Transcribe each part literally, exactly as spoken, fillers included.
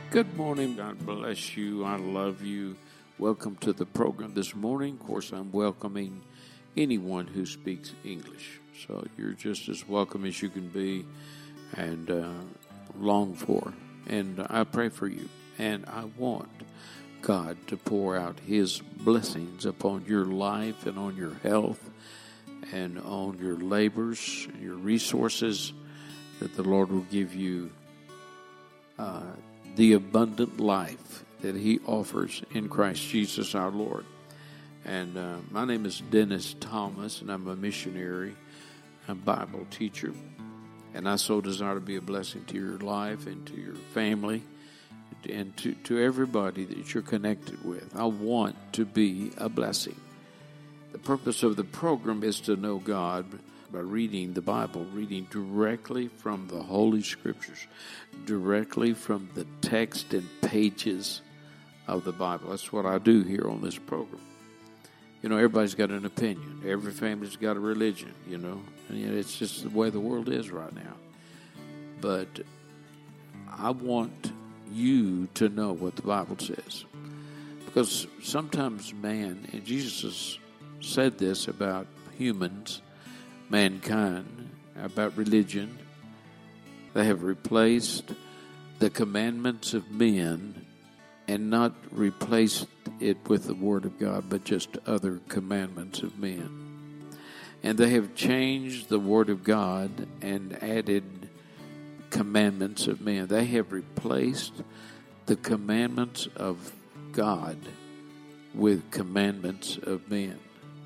Good morning. God bless you. I love you. Welcome to the program this morning. Of course, I'm welcoming anyone who speaks English. So you're just as welcome as you can be and uh, long for. And I pray for you. And I want God to pour out His blessings upon your life and on your health and on your labors, your resources, that the Lord will give you uh, the abundant life that He offers in Christ Jesus our Lord. And uh, my name is Dennis Thomas, and I'm a missionary, a Bible teacher. And I so desire to be a blessing to your life and to your family and to, to everybody that you're connected with. I want to be a blessing. The purpose of the program is to know God by reading the Bible, reading directly from the Holy Scriptures, directly from the text and pages of the Bible. That's what I do here on this program. You know, everybody's got an opinion. Every family's got a religion, you know. And you know, it's just the way the world is right now. But I want you to know what the Bible says. Because sometimes man, and Jesus has said this about humans, mankind, about religion, they have replaced the commandments of men and not replaced it with the Word of God, but just other commandments of men. And they have changed the Word of God and added commandments of men. They have replaced the commandments of God with commandments of men.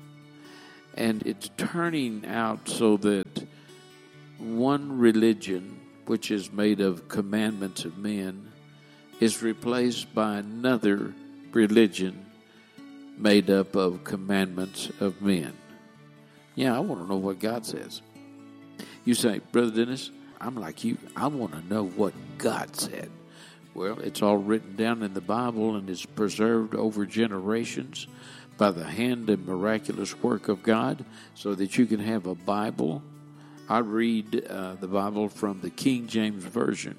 And it's turning out so that one religion, which is made of commandments of men, is replaced by another religion made up of commandments of men. Yeah, I want to know what God says. You say, Brother Dennis, I'm like you. I want to know what God said. Well, it's all written down in the Bible and is preserved over generations by the hand and miraculous work of God, so that you can have a Bible. I read uh, the Bible from the King James Version.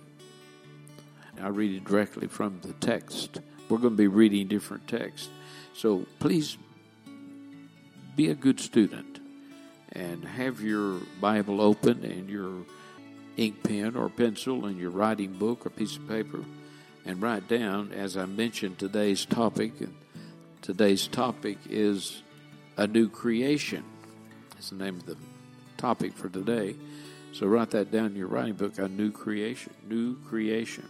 I read it directly from the text. We're going to be reading different texts. So please be a good student and have your Bible open and your ink pen or pencil and your writing book or piece of paper and write down, as I mentioned, today's topic. Today's topic is a new creation. That's the name of the topic for today. So write that down in your writing book, a new creation, new creation.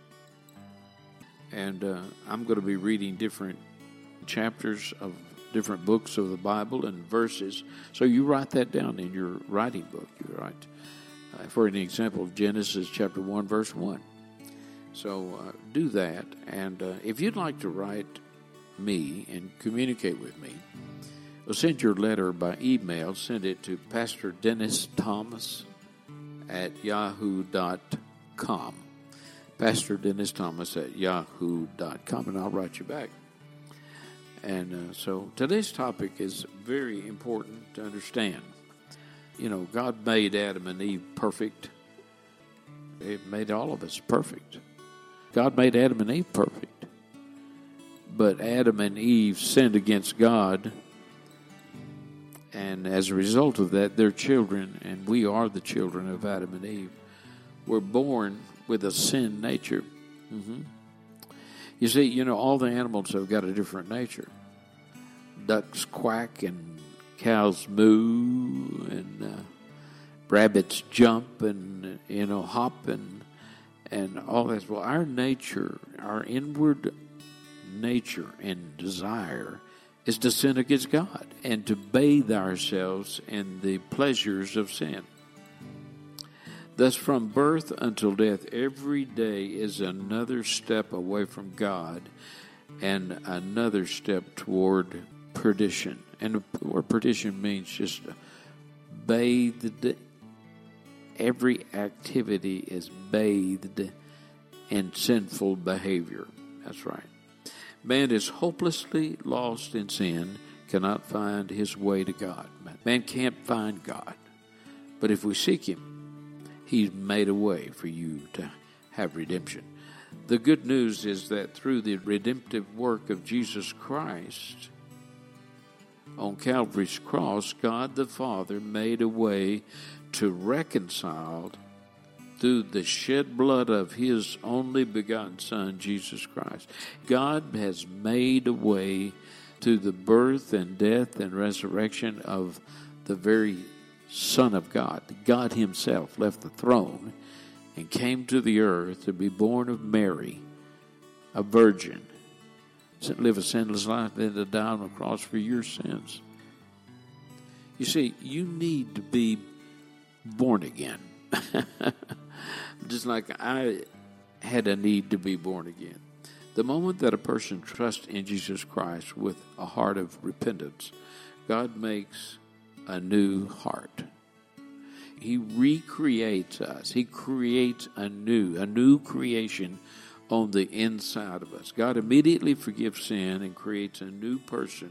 And uh, I'm going to be reading different chapters of different books of the Bible and verses. So you write that down in your writing book. You write, uh, for an example, Genesis chapter one, verse one. So uh, do that. And uh, if you'd like to write me and communicate with me, well, send your letter by email. Send it to Pastor Dennis Thomas at yahoo dot com. Pastor Dennis Thomas at yahoo dot com, and I'll write you back. And uh, so today's topic is very important to understand. You know, God made Adam and Eve perfect. He made all of us perfect. God made Adam and Eve perfect. But Adam and Eve sinned against God, and as a result of that, their children, and we are the children of Adam and Eve, were born with a sin nature. Mm-hmm. You see, you know, all the animals have got a different nature. Ducks quack, and cows moo, and uh, rabbits jump, and, you know, hop, and, and all that. Well, our nature, our inward nature and desire is to sin against God and to bathe ourselves in the pleasures of sin. Thus, from birth until death, every day is another step away from God and another step toward perdition. And the word perdition means just bathed. Every activity is bathed in sinful behavior. That's right. Man is hopelessly lost in sin, cannot find his way to God. Man can't find God. But if we seek Him, He's made a way for you to have redemption. The good news is that through the redemptive work of Jesus Christ on Calvary's cross, God the Father made a way to reconcile through the shed blood of His only begotten Son, Jesus Christ. God has made a way through the birth and death and resurrection of the very Son of God. God Himself left the throne and came to the earth to be born of Mary, a virgin, to live a sinless life, then to die on the cross for your sins. You see, you need to be born again. Just like I had a need to be born again. The moment that a person trusts in Jesus Christ with a heart of repentance, God makes a new heart. He recreates us. He creates a new, a new creation on the inside of us. God immediately forgives sin and creates a new person.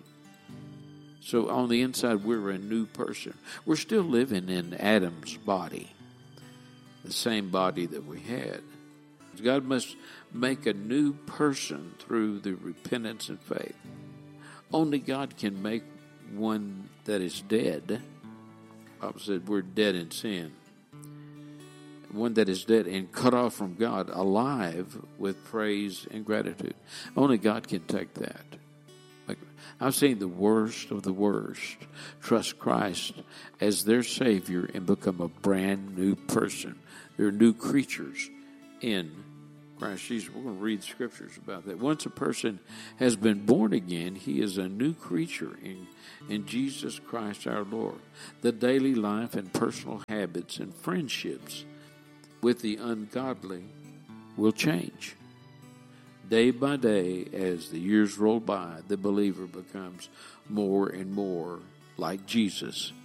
So on the inside, we're a new person. We're still living in Adam's body, the same body that we had. God must make a new person through the repentance and faith. Only God can make one that is dead. The Bible said we're dead in sin. One that is dead and cut off from God, alive with praise and gratitude. Only God can take that. Like, I've seen the worst of the worst trust Christ as their Savior and become a brand new person. They're new creatures in Christ Jesus. We're going to read scriptures about that. Once a person has been born again, he is a new creature in, in Jesus Christ our Lord. The daily life and personal habits and friendships with the ungodly will change. Day by day, as the years roll by, the believer becomes more and more like Jesus